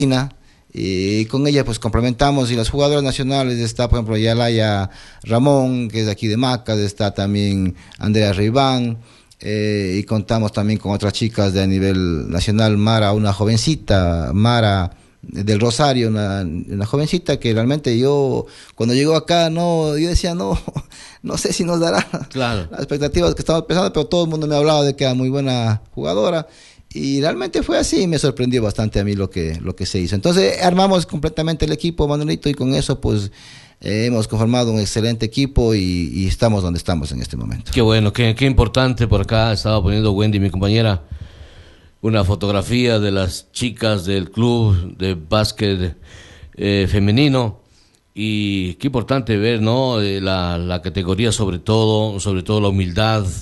y con ella pues complementamos, y las jugadoras nacionales está por ejemplo Yalaya Ramón, que es de aquí de Macas, está también Andrea Reibán, y contamos también con otras chicas de a nivel nacional, Mara, una jovencita, Mara del Rosario, una jovencita que realmente yo cuando llegó acá yo decía no sé si nos dará Claro. las expectativas que estamos pensando, pero todo el mundo me hablaba de que era muy buena jugadora. Y realmente fue así, y me sorprendió bastante a mí lo que se hizo. Entonces armamos completamente el equipo, Manuelito, y con eso pues hemos conformado un excelente equipo y estamos donde estamos en este momento. Qué bueno, qué importante. Por acá estaba poniendo Wendy, mi compañera, una fotografía de las chicas del club de básquet femenino. Y qué importante ver, ¿no? La categoría, sobre todo la humildad